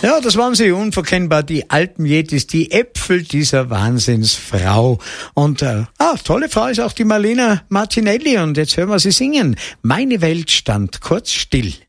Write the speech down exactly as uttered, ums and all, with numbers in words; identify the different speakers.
Speaker 1: Ja, das waren sie, unverkennbar, die Alpenjetis, die Äpfel dieser Wahnsinnsfrau. Und, äh, ah, tolle Frau ist auch die Marlena Martinelli. Und jetzt hören wir sie singen. Meine Welt stand kurz still.